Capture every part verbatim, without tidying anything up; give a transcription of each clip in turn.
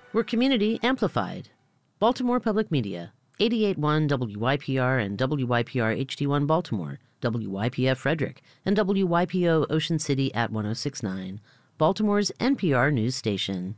We're community amplified. Baltimore Public Media, eighty-eight point one W Y P R and W Y P R H D one Baltimore, W Y P F Frederick, and W Y P O Ocean City at one oh six point nine, Baltimore's N P R news station.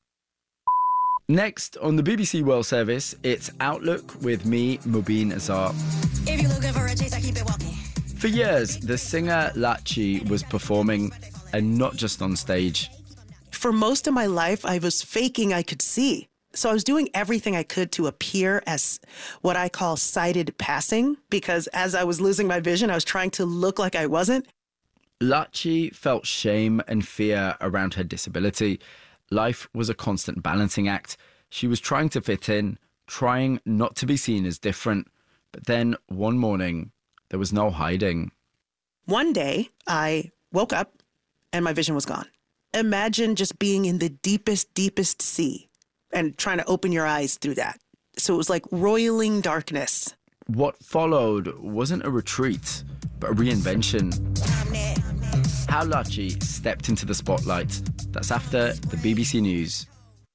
Next on the B B C World Service, it's Outlook with me, Mubin Azar. If you're looking for a chase, I keep it walking. For years, the singer Lachi was performing, and not just on stage. For most of my life, I was faking I could see. So I was doing everything I could to appear as what I call sighted passing, because as I was losing my vision, I was trying to look like I wasn't. Lachi felt shame and fear around her disability. Life was a constant balancing act. She was trying to fit in, trying not to be seen as different. But then one morning, there was no hiding. One day, I woke up and my vision was gone. Imagine just being in the deepest, deepest sea and trying to open your eyes through that. So it was like roiling darkness. What followed wasn't a retreat, but a reinvention. How Lachi stepped into the spotlight. That's after the B B C News.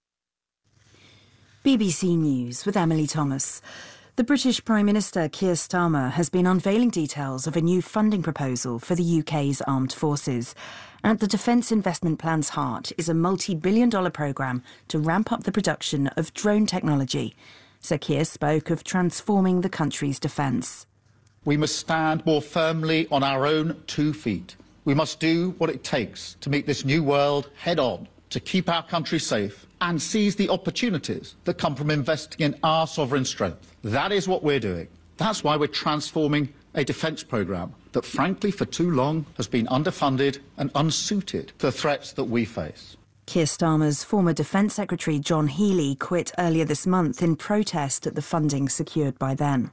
B B C News with Emily Thomas. The British Prime Minister Keir Starmer has been unveiling details of a new funding proposal for the U K's armed forces. At the Defence Investment Plan's heart is a multi-billion dollar programme to ramp up the production of drone technology. Sir Keir spoke of transforming the country's defence. We must stand more firmly on our own two feet. We must do what it takes to meet this new world head-on, to keep our country safe and seize the opportunities that come from investing in our sovereign strength. That is what we're doing. That's why we're transforming a defence programme that, frankly, for too long has been underfunded and unsuited to the threats that we face. Keir Starmer's former Defence Secretary John Healey quit earlier this month in protest at the funding secured by then.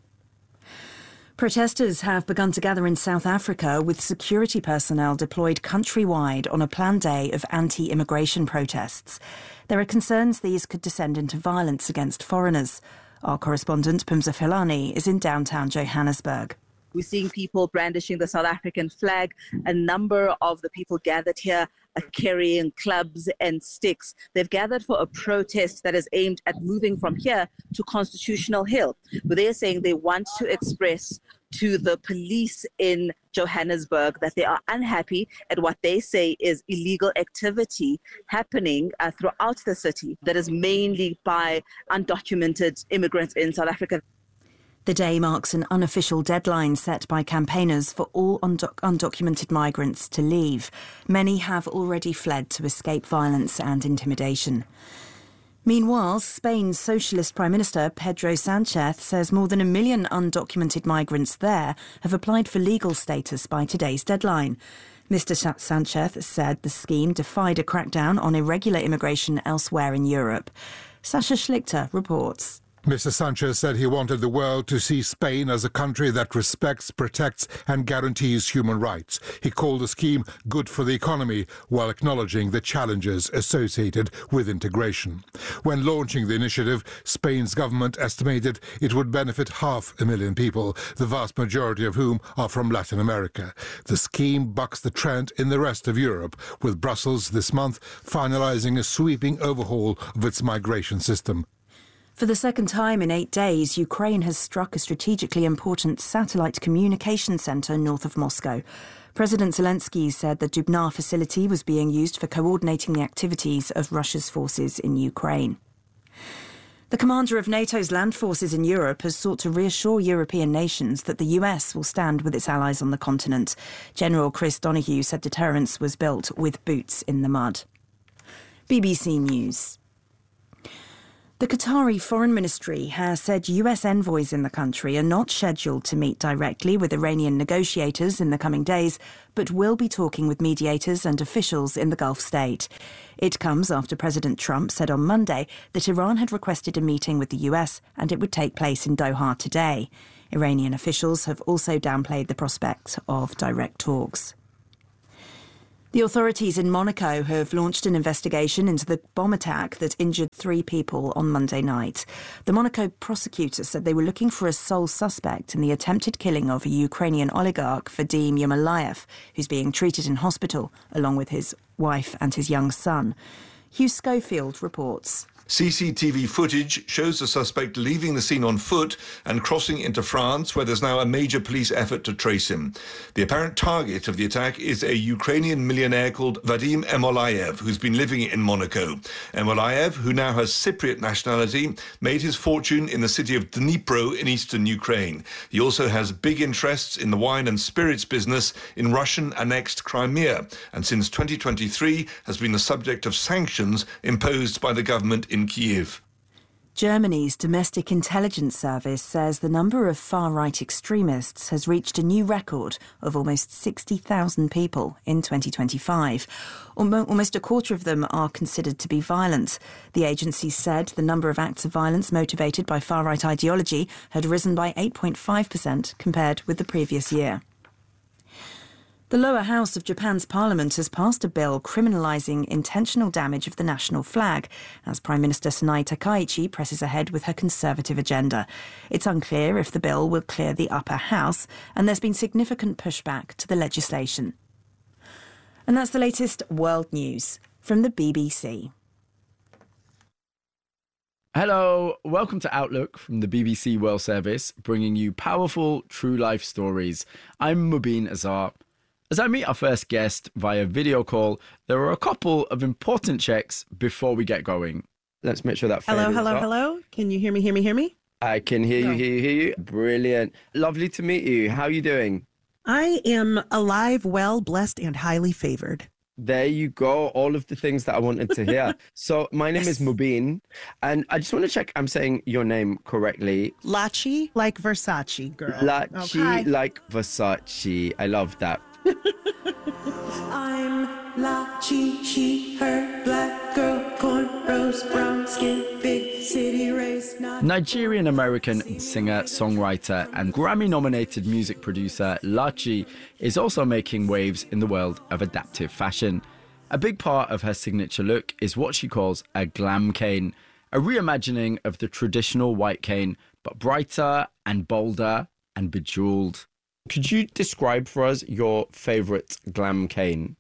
Protesters have begun to gather in South Africa with security personnel deployed countrywide on a planned day of anti-immigration protests. There are concerns these could descend into violence against foreigners. Our correspondent Pumza Philani is in downtown Johannesburg. We're seeing people brandishing the South African flag. A number of the people gathered here are carrying clubs and sticks. They've gathered for a protest that is aimed at moving from here to Constitutional Hill, where they're saying they want to express to the police in Johannesburg that they are unhappy at what they say is illegal activity happening uh, throughout the city that is mainly by undocumented immigrants in South Africa. The day marks an unofficial deadline set by campaigners for all undoc- undocumented migrants to leave. Many have already fled to escape violence and intimidation. Meanwhile, Spain's socialist Prime Minister Pedro Sánchez says more than a million undocumented migrants there have applied for legal status by today's deadline. Mister Sánchez said the scheme defied a crackdown on irregular immigration elsewhere in Europe. Sasha Schlichter reports. Mister Sanchez said he wanted the world to see Spain as a country that respects, protects and guarantees human rights. He called the scheme good for the economy while acknowledging the challenges associated with integration. When launching the initiative, Spain's government estimated it would benefit half a million people, the vast majority of whom are from Latin America. The scheme bucks the trend in the rest of Europe, with Brussels this month finalising a sweeping overhaul of its migration system. For the second time in eight days, Ukraine has struck a strategically important satellite communication centre north of Moscow. President Zelensky said the Dubna facility was being used for coordinating the activities of Russia's forces in Ukraine. The commander of NATO's land forces in Europe has sought to reassure European nations that the U S will stand with its allies on the continent. General Chris Donoghue said deterrence was built with boots in the mud. B B C News. The Qatari Foreign Ministry has said U S envoys in the country are not scheduled to meet directly with Iranian negotiators in the coming days, but will be talking with mediators and officials in the Gulf state. It comes after President Trump said on Monday that Iran had requested a meeting with the U S and it would take place in Doha today. Iranian officials have also downplayed the prospect of direct talks. The authorities in Monaco have launched an investigation into the bomb attack that injured three people on Monday night. The Monaco prosecutors said they were looking for a sole suspect in the attempted killing of a Ukrainian oligarch, Vadim Yermolayev, who's being treated in hospital, along with his wife and his young son. Hugh Schofield reports. C C T V footage shows the suspect leaving the scene on foot and crossing into France, where there's now a major police effort to trace him. The apparent target of the attack is a Ukrainian millionaire called Vadim Ermolaev, who's been living in Monaco. Ermolaev, who now has Cypriot nationality, made his fortune in the city of Dnipro in eastern Ukraine. He also has big interests in the wine and spirits business in Russian-annexed Crimea, and since twenty twenty-three has been the subject of sanctions imposed by the government in Kyiv. Germany's Domestic Intelligence Service says the number of far-right extremists has reached a new record of almost sixty thousand people in twenty twenty-five. Almost a quarter of them are considered to be violent. The agency said the number of acts of violence motivated by far-right ideology had risen by eight point five percent compared with the previous year. The lower house of Japan's parliament has passed a bill criminalising intentional damage of the national flag as Prime Minister Sanae Takaichi presses ahead with her conservative agenda. It's unclear if the bill will clear the upper house, and there's been significant pushback to the legislation. And that's the latest world news from the B B C. Hello, welcome to Outlook from the B B C World Service, bringing you powerful, true life stories. I'm Mubin Azar. As I meet our first guest via video call, there are a couple of important checks before we get going. Let's make sure that Hello, hello, up. hello. Can you hear me, hear me, hear me? I can hear you, hear you, hear you. Brilliant. Lovely to meet you. How are you doing? I am alive, well, blessed, and highly favored. There you go. All of the things that I wanted to hear. So my name is Mubin, and I just want to check I'm saying your name correctly. Lachi, like Versace, girl. Lachi, okay. Like Versace. I love that. I'm Lachi, she, her, black girl, cornrows, brown skin, big city race. Nigerian-American singer, songwriter and Grammy-nominated music producer Lachi is also making waves in the world of adaptive fashion. A big part of her signature look is what she calls a glam cane, a reimagining of the traditional white cane, but brighter and bolder and bejeweled. Could you describe for us your favourite glam cane?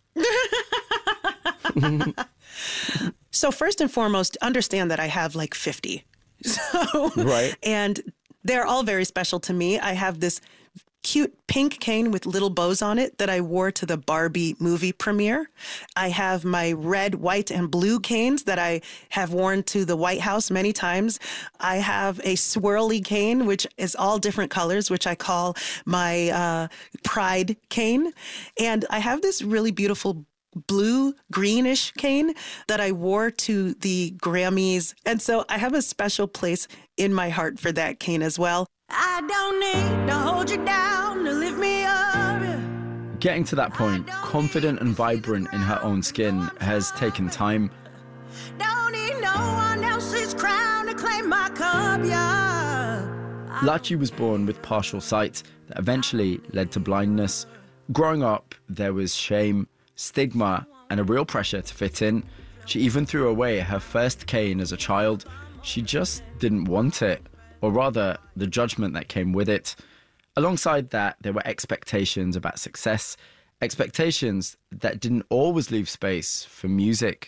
So first and foremost, understand that I have like fifty. So, right. And they're all very special to me. I have this cute pink cane with little bows on it that I wore to the Barbie movie premiere. I have my red, white, and blue canes that I have worn to the White House many times. I have a swirly cane, which is all different colors, which I call my uh, pride cane. And I have this really beautiful blue greenish cane that I wore to the Grammys. And so I have a special place in my heart for that cane as well. I don't need to hold you down to lift me up. Getting to that point, confident and vibrant in her own skin, has taken time. Don't need no one else's crown to claim my cup, yeah. Lachi was born with partial sight that eventually led to blindness. Growing up, there was shame, stigma, and a real pressure to fit in. She even threw away her first cane as a child. She just didn't want it, or rather, the judgment that came with it. Alongside that, there were expectations about success, expectations that didn't always leave space for music.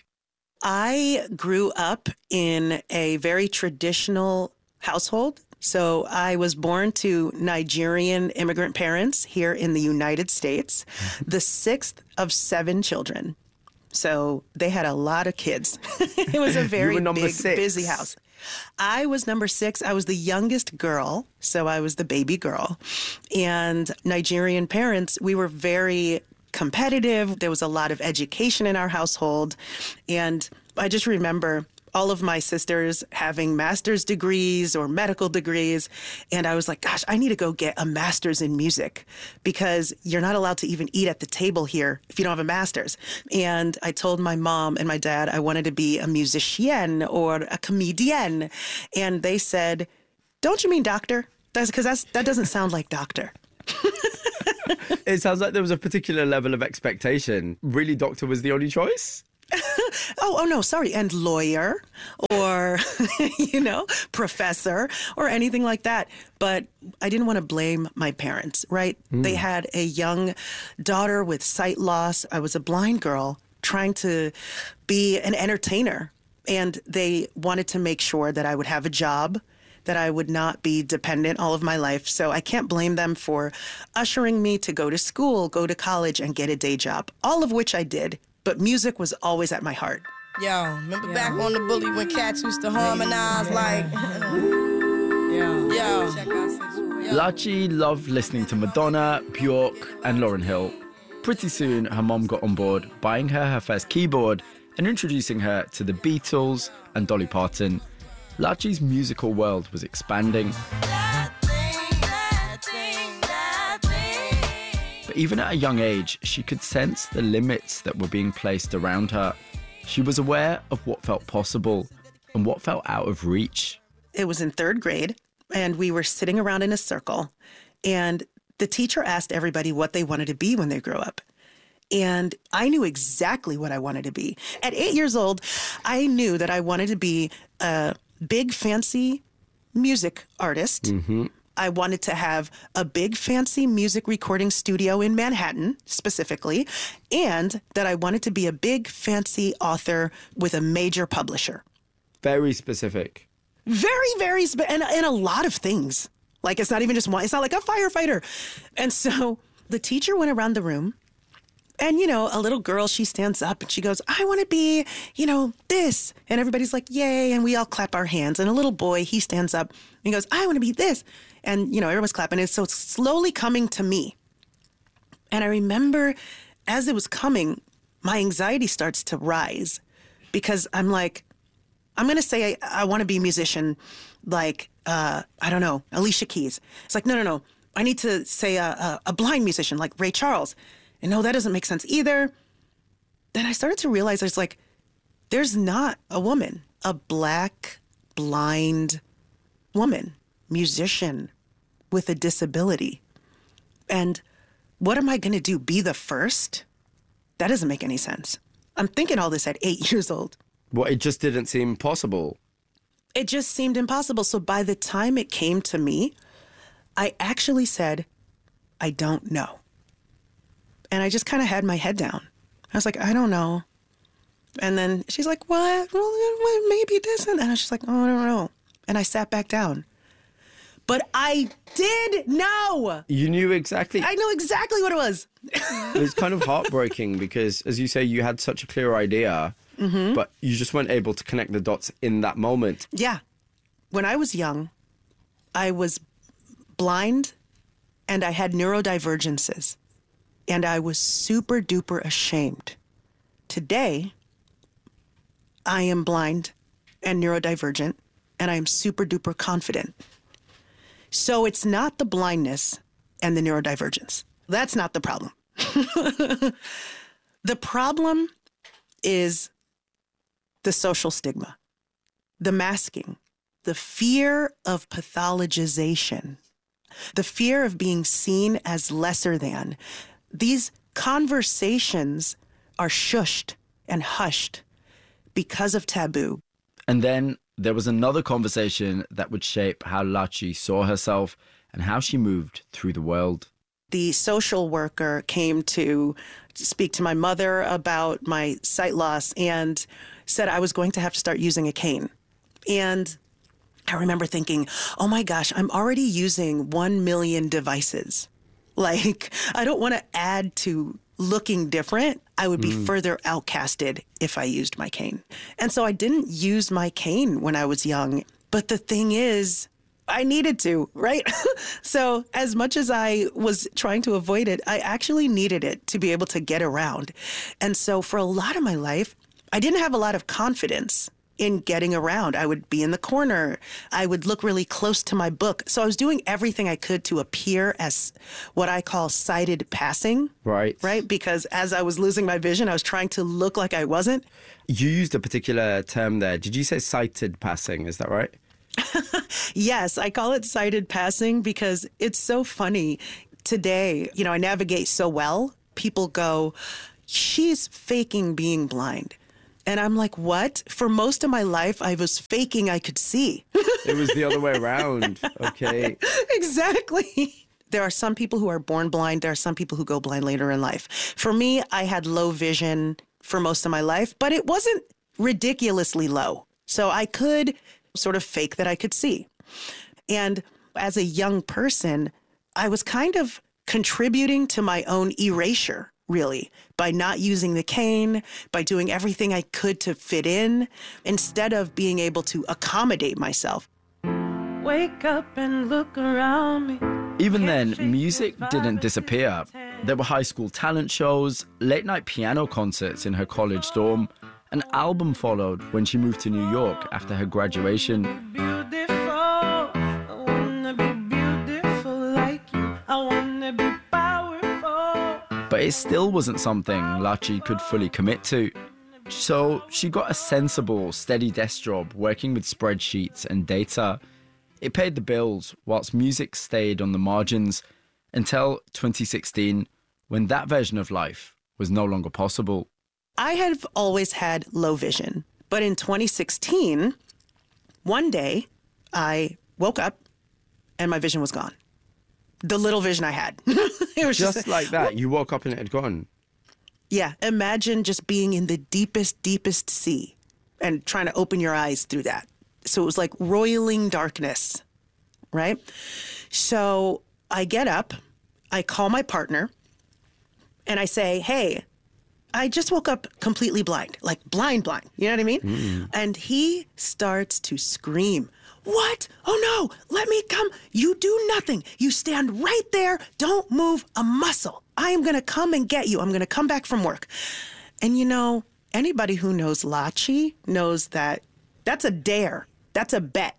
I grew up in a very traditional household. So I was born to Nigerian immigrant parents here in the United States, the sixth of seven children. So they had a lot of kids. It was a very big, six. busy house. I was number six. I was the youngest girl, so I was the baby girl. And Nigerian parents, we were very competitive. There was a lot of education in our household. And I just remember all of my sisters having master's degrees or medical degrees. And I was like, gosh, I need to go get a master's in music because you're not allowed to even eat at the table here if you don't have a master's. And I told my mom and my dad I wanted to be a musician or a comedian. And they said, don't you mean doctor? That's because that's that doesn't sound like doctor. It sounds like there was a particular level of expectation. Really, doctor was the only choice? oh, oh, no, sorry. And lawyer or, you know, professor or anything like that. But I didn't want to blame my parents, right? Mm. They had a young daughter with sight loss. I was a blind girl trying to be an entertainer. And they wanted to make sure that I would have a job, that I would not be dependent all of my life. So I can't blame them for ushering me to go to school, go to college, and get a day job, all of which I did. But music was always at my heart. Yo, remember back on the Bully when cats used to harmonize like... Yo. Yo. Lachi loved listening to Madonna, Bjork, and Lauryn Hill. Pretty soon, her mom got on board, buying her her first keyboard and introducing her to the Beatles and Dolly Parton. Lachi's musical world was expanding. But even at a young age, she could sense the limits that were being placed around her. She was aware of what felt possible and what felt out of reach. It was in third grade, and we were sitting around in a circle, and the teacher asked everybody what they wanted to be when they grew up. And I knew exactly what I wanted to be. At eight years old, I knew that I wanted to be a big, fancy music artist. Mm-hmm. I wanted to have a big, fancy music recording studio in Manhattan, specifically, and that I wanted to be a big, fancy author with a major publisher. Very specific. Very, very, spe- and, and a lot of things. Like, it's not even just one. It's not like a firefighter. And so the teacher went around the room. And, you know, a little girl, she stands up and she goes, I want to be, you know, this. And everybody's like, yay. And we all clap our hands. And a little boy, he stands up and he goes, I want to be this. And, you know, everyone's clapping. And so it's slowly coming to me. And I remember as it was coming, my anxiety starts to rise because I'm like, I'm going to say I, I want to be a musician like, uh, I don't know, Alicia Keys. It's like, no, no, no. I need to say a, a, a blind musician like Ray Charles. And no, that doesn't make sense either. Then I started to realize there's like, there's not a woman, a black, blind woman, musician with a disability. And what am I going to do? Be the first? That doesn't make any sense. I'm thinking all this at eight years old. Well, it just didn't seem possible. It just seemed impossible. So by the time it came to me, I actually said, I don't know. And I just kind of had my head down. I was like, I don't know. And then she's like, what? Well, maybe this. And I was just like, oh, I don't know. And I sat back down. But I did know. You knew exactly. I know exactly what it was. It was kind of heartbreaking because, as you say, you had such a clear idea, mm-hmm. but you just weren't able to connect the dots in that moment. Yeah. When I was young, I was blind and I had neurodivergences. And I was super duper ashamed. Today, I am blind and neurodivergent, and I am super duper confident. So it's not the blindness and the neurodivergence. That's not the problem. The problem is the social stigma, the masking, the fear of pathologization, the fear of being seen as lesser than. These conversations are shushed and hushed because of taboo. And then there was another conversation that would shape how Lachi saw herself and how she moved through the world. The social worker came to speak to my mother about my sight loss and said I was going to have to start using a cane. And I remember thinking, oh my gosh, I'm already using one million devices. Like, I don't want to add to looking different. I would be mm. further outcasted if I used my cane. And so I didn't use my cane when I was young. But the thing is, I needed to, right? So as much as I was trying to avoid it, I actually needed it to be able to get around. And so for a lot of my life, I didn't have a lot of confidence in getting around. I would be in the corner. I would look really close to my book. So I was doing everything I could to appear as what I call sighted passing. Right. Right? Because as I was losing my vision, I was trying to look like I wasn't. You used a particular term there. Did you say sighted passing? Is that right? Yes, I call it sighted passing because it's so funny. Today, you know, I navigate so well. People go, she's faking being blind. And I'm like, what? For most of my life, I was faking I could see. It was the other way around. Okay. Exactly. There are some people who are born blind. There are some people who go blind later in life. For me, I had low vision for most of my life, but it wasn't ridiculously low. So I could sort of fake that I could see. And as a young person, I was kind of contributing to my own erasure, really, by not using the cane, by doing everything I could to fit in, instead of being able to accommodate myself. Wake up and look around me. Even then, music didn't disappear. There were high school talent shows, late-night piano concerts in her college dorm. An album followed when she moved to New York after her graduation. Beautiful. I wanna be beautiful like you. I wanna be powerful. But it still wasn't something Laci could fully commit to. So she got a sensible, steady desk job working with spreadsheets and data. It paid the bills whilst music stayed on the margins until twenty sixteen, when that version of life was no longer possible. I have always had low vision, but in twenty sixteen, one day I woke up and my vision was gone. The little vision I had. It was just, just like that. You woke up and it had gone. Yeah, imagine just being in the deepest, deepest sea and trying to open your eyes through that. So it was like roiling darkness, right? So I get up, I call my partner, and I say, hey, I just woke up completely blind, like blind, blind. You know what I mean? Mm. And he starts to scream. What? Oh, no, let me come. You do nothing. You stand right there. Don't move a muscle. I am going to come and get you. I'm going to come back from work. And, you know, anybody who knows Laci knows that that's a dare. That's a bet.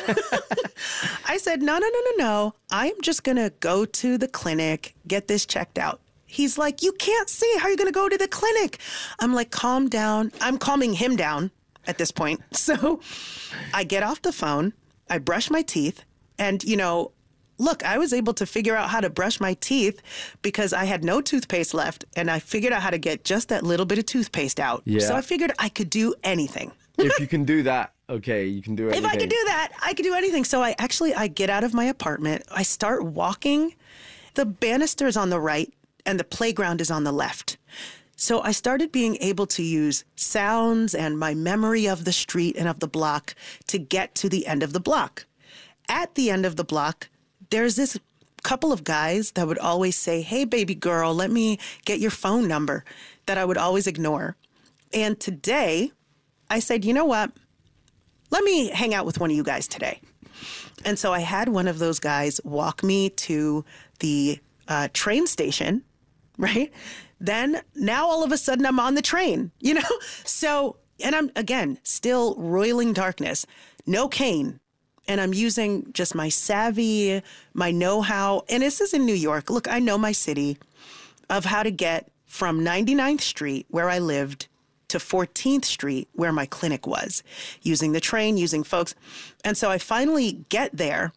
I said, no, no, no, no, no. I'm just going to go to the clinic, get this checked out. He's like, you can't see. How are you going to go to the clinic? I'm like, calm down. I'm calming him down at this point. So I get off the phone. I brush my teeth. And, you know, look, I was able to figure out how to brush my teeth because I had no toothpaste left. And I figured out how to get just that little bit of toothpaste out. Yeah. So I figured I could do anything. If you can do that, okay, you can do anything. If I could do that, I could do anything. So I actually, I get out of my apartment. I start walking. The banister is on the right and the playground is on the left. So I started being able to use sounds and my memory of the street and of the block to get to the end of the block. At the end of the block, there's this couple of guys that would always say, hey, baby girl, let me get your phone number, that I would always ignore. And today I said, you know what? Let me hang out with one of you guys today. And so I had one of those guys walk me to the uh, train station, right? Then now all of a sudden I'm on the train, you know? So, and I'm, again, still roiling darkness, no cane. And I'm using just my savvy, my know-how. And this is in New York. Look, I know my city, of how to get from ninety-ninth Street, where I lived, to fourteenth Street, where my clinic was, using the train, using folks. And so I finally get there,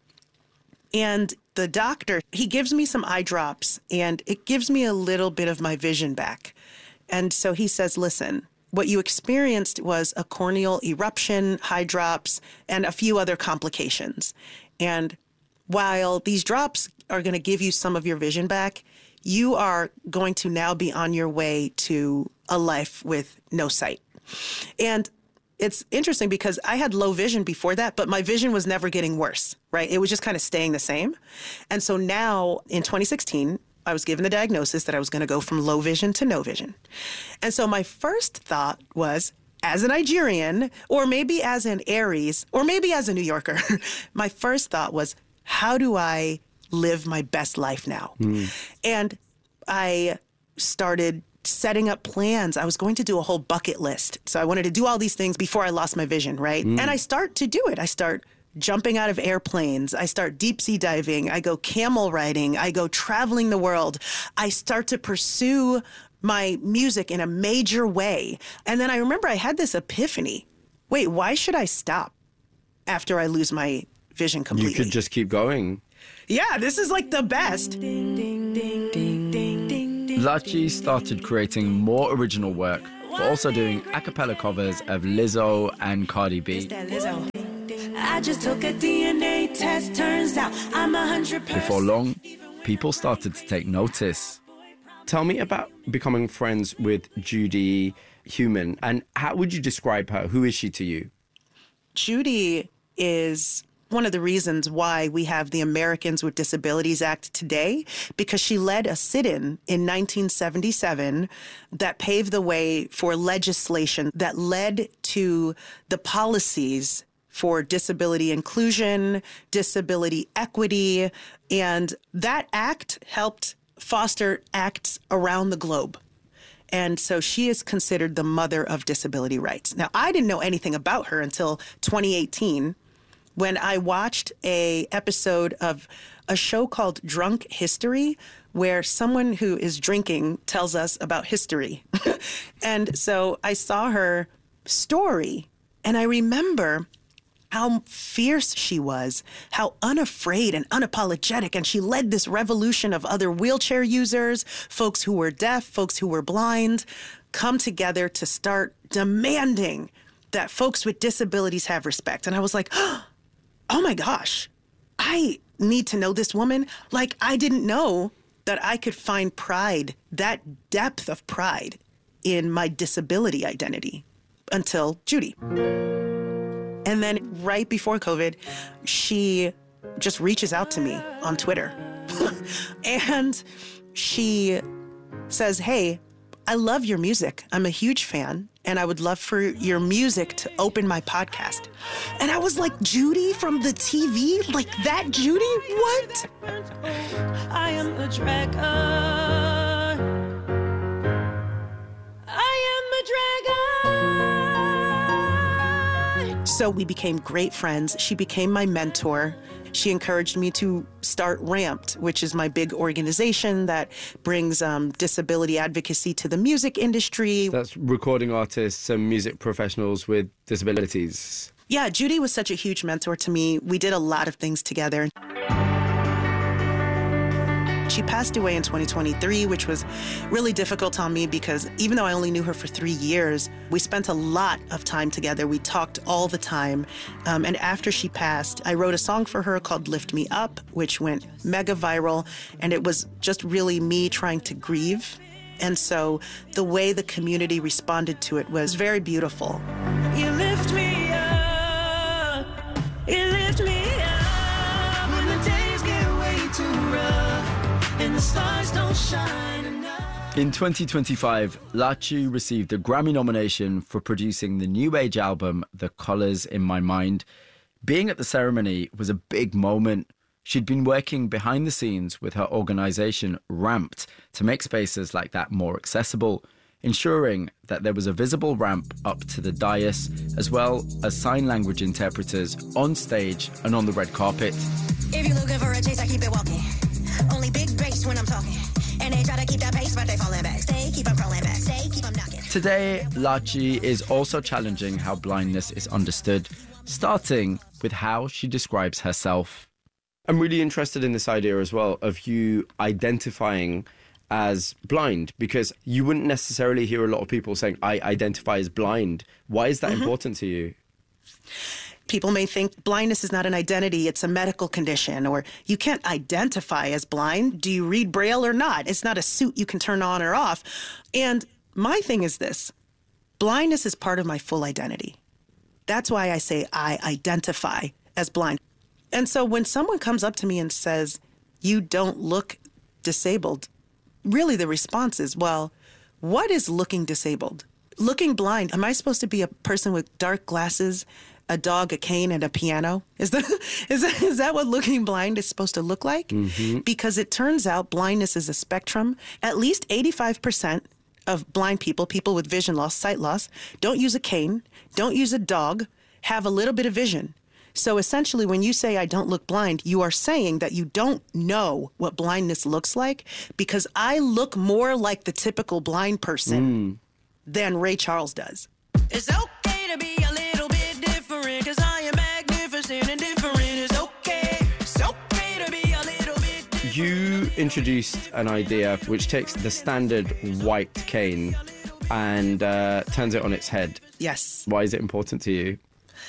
and the doctor, he gives me some eye drops, and it gives me a little bit of my vision back. And so he says, listen, what you experienced was a corneal eruption, eye drops, and a few other complications. And while these drops are going to give you some of your vision back, you are going to now be on your way to a life with no sight. And it's interesting because I had low vision before that, but my vision was never getting worse, right? It was just kind of staying the same. And so now in twenty sixteen, I was given the diagnosis that I was going to go from low vision to no vision. And so my first thought was, as a Nigerian, or maybe as an Aries, or maybe as a New Yorker, my first thought was, how do I live my best life now? Mm. And I started setting up plans. I was going to do a whole bucket list. So I wanted to do all these things before I lost my vision, right? Mm. And I start to do it. I start jumping out of airplanes. I start deep sea diving. I go camel riding. I go traveling the world. I start to pursue my music in a major way. And then I remember I had this epiphany. Wait, why should I stop after I lose my vision completely? You could just keep going. Yeah, this is like the best. Ding, ding, ding, ding, ding, ding, Laci started creating more original work, but also doing a cappella covers of Lizzo and Cardi B. I just took a D N A test, turns out I'm a hundred percent. Before long, people started to take notice. Tell me about becoming friends with Judy human. And how would you describe her? Who is she to you? Judy is one of the reasons why we have the Americans with Disabilities Act today, because she led a sit-in in nineteen seventy-seven that paved the way for legislation that led to the policies for disability inclusion, disability equity, and that act helped foster acts around the globe. And so she is considered the mother of disability rights. Now, I didn't know anything about her until twenty eighteen, when I watched a episode of a show called Drunk History, where someone who is drinking tells us about history. And so I saw her story, and I remember how fierce she was, how unafraid and unapologetic. And she led this revolution of other wheelchair users, folks who were deaf, folks who were blind, come together to start demanding that folks with disabilities have respect. And I was like, oh my gosh, I need to know this woman. Like, I didn't know that I could find pride, that depth of pride in my disability identity until Judy. And then right before COVID, she just reaches out to me on Twitter. And she says, hey, I love your music. I'm a huge fan, and I would love for your music to open my podcast. And I was like, Judy from the T V? Like that Judy? What? I am the dragon. I am the dragon. So we became great friends. She became my mentor. She encouraged me to start RAMPed, which is my big organization that brings um, disability advocacy to the music industry. That's recording artists and music professionals with disabilities. Yeah, Judy was such a huge mentor to me. We did a lot of things together. She passed away in twenty twenty-three, which was really difficult on me because even though I only knew her for three years, we spent a lot of time together. We talked all the time. Um, and after she passed, I wrote a song for her called Lift Me Up, which went mega viral. And it was just really me trying to grieve. And so the way the community responded to it was very beautiful. You lift me up. You lift me up when the days get way too rough. And the stars don't shine enough. In twenty twenty-five, Lachi received a Grammy nomination for producing the new age album, The Colours in My Mind. Being at the ceremony was a big moment. She'd been working behind the scenes with her organisation, RAMPed, to make spaces like that more accessible, ensuring that there was a visible ramp up to the dais, as well as sign language interpreters on stage and on the red carpet. If you're looking for a chase, I keep it walking. Only big bass when I'm talking. And they try to keep that pace, but they falling back. Stay, keep them crawling back. Stay, keep them knocking. Today, Lachi is also challenging how blindness is understood, starting with how she describes herself. I'm really interested in this idea as well of you identifying as blind, because you wouldn't necessarily hear a lot of people saying, I identify as blind. Why is that mm-hmm. important to you? People may think blindness is not an identity, it's a medical condition, or you can't identify as blind. Do you read Braille or not? It's not a suit you can turn on or off. And my thing is this, blindness is part of my full identity. That's why I say I identify as blind. And so when someone comes up to me and says, you don't look disabled, really the response is, well, what is looking disabled? Looking blind, am I supposed to be a person with dark glasses, a dog, a cane, and a piano? Is that, is that, is that what looking blind is supposed to look like? Mm-hmm. Because it turns out blindness is a spectrum. At least eighty-five percent of blind people, people with vision loss, sight loss, don't use a cane, don't use a dog, have a little bit of vision. So essentially, when you say I don't look blind, you are saying that you don't know what blindness looks like, because I look more like the typical blind person mm. than Ray Charles does. It's okay to be a little bit different, because I am magnificent and different. It's okay. It's okay to be a little bit different. You introduced an idea which takes the standard white cane and uh, turns it on its head. Yes. Why is it important to you?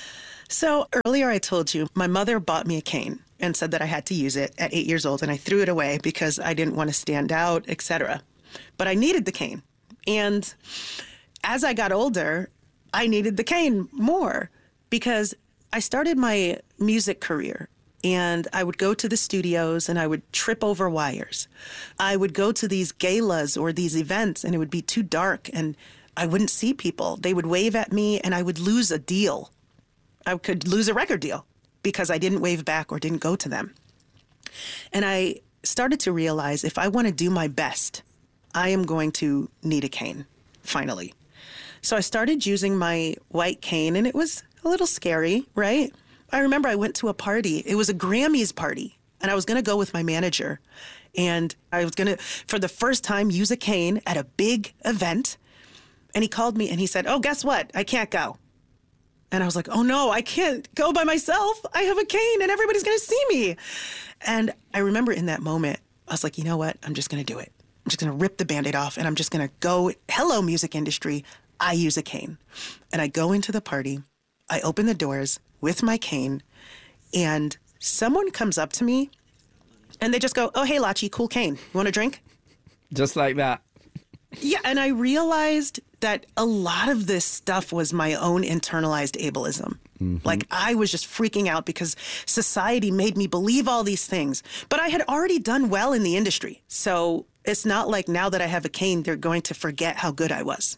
So earlier I told you my mother bought me a cane and said that I had to use it at eight years old, and I threw it away because I didn't want to stand out, et cetera. But I needed the cane. And as I got older, I needed the cane more because I started my music career and I would go to the studios and I would trip over wires. I would go to these galas or these events and it would be too dark and I wouldn't see people. They would wave at me and I would lose a deal. I could lose a record deal because I didn't wave back or didn't go to them. And I started to realize if I want to do my best, I am going to need a cane, finally. So I started using my white cane, and it was a little scary, right? I remember I went to a party. It was a Grammys party, and I was going to go with my manager. And I was going to, for the first time, use a cane at a big event. And he called me, and he said, oh, guess what? I can't go. And I was like, oh, no, I can't go by myself. I have a cane, and everybody's going to see me. And I remember in that moment, I was like, you know what? I'm just going to do it. I'm just going to rip the Band-Aid off, and I'm just going to go, hello, music industry. I use a cane. And I go into the party. I open the doors with my cane, and someone comes up to me, and they just go, oh, hey, Lachi, cool cane. You want a drink? Just like that. Yeah, and I realized that a lot of this stuff was my own internalized ableism. Mm-hmm. Like, I was just freaking out because society made me believe all these things. But I had already done well in the industry. So it's not like now that I have a cane, they're going to forget how good I was.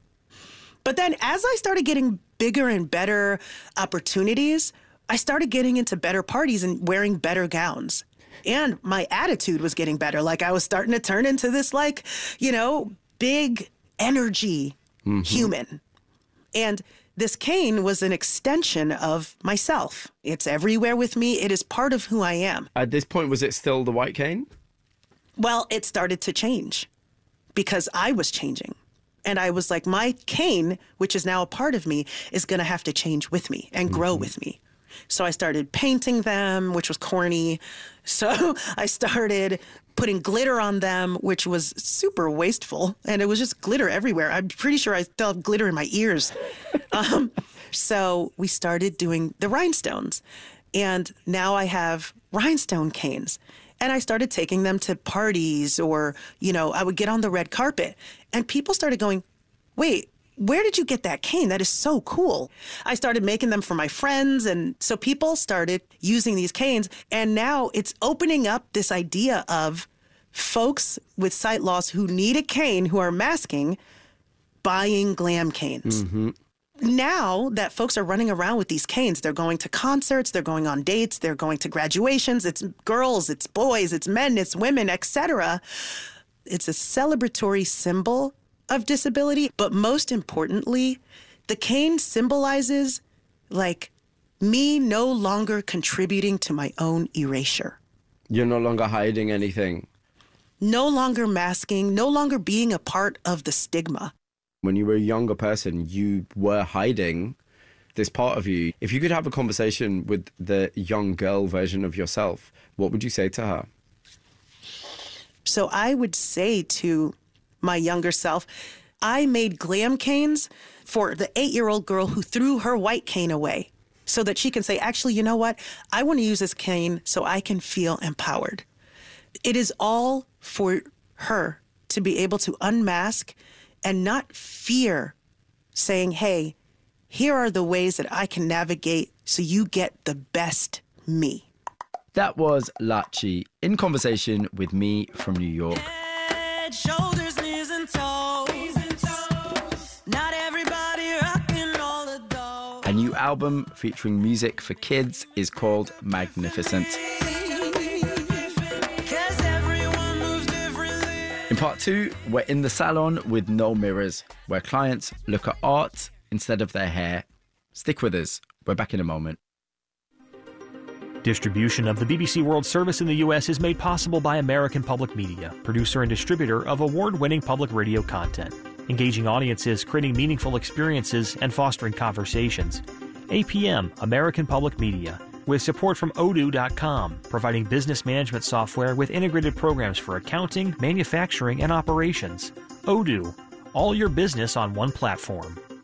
But then as I started getting bigger and better opportunities, I started getting into better parties and wearing better gowns. And my attitude was getting better. Like, I was starting to turn into this, like, you know, big energy mm-hmm. human. And this cane was an extension of myself. It's everywhere with me. It is part of who I am. At this point, was it still the white cane? Well, it started to change because I was changing. And I was like, my cane, which is now a part of me, is going to have to change with me and grow mm-hmm. with me. So I started painting them, which was corny. So I started putting glitter on them, which was super wasteful. And it was just glitter everywhere. I'm pretty sure I still have glitter in my ears. um, so we started doing the rhinestones. And now I have rhinestone canes. And I started taking them to parties or, you know, I would get on the red carpet. And people started going, wait, where did you get that cane? That is so cool. I started making them for my friends. And so people started using these canes. And now it's opening up this idea of folks with sight loss who need a cane, who are masking, buying glam canes. Mm-hmm. Now that folks are running around with these canes, they're going to concerts, they're going on dates, they're going to graduations. It's girls, it's boys, it's men, it's women, et cetera. It's a celebratory symbol of disability, but most importantly, the cane symbolizes like me no longer contributing to my own erasure. You're no longer hiding anything. No longer masking, no longer being a part of the stigma. When you were a younger person, you were hiding this part of you. If you could have a conversation with the young girl version of yourself, what would you say to her? So I would say to my younger self, I made glam canes for the eight-year-old girl who threw her white cane away so that she can say, actually, you know what? I want to use this cane so I can feel empowered. It is all for her to be able to unmask and not fear saying, hey, here are the ways that I can navigate so you get the best me. That was Lachi in conversation with me from New York. Head, shoulders, knees and toes. Not everybody rocking all the dough. A new album featuring music for kids is called Magnificent. In part two, we're in the salon with No Mirrors, where clients look at art instead of their hair. Stick with us. We're back in a moment. Distribution of the B B C World Service in the U S is made possible by American Public Media, producer and distributor of award-winning public radio content, engaging audiences, creating meaningful experiences, and fostering conversations. A P M, American Public Media, with support from odoo dot com, providing business management software with integrated programs for accounting, manufacturing, and operations. Odoo, all your business on one platform.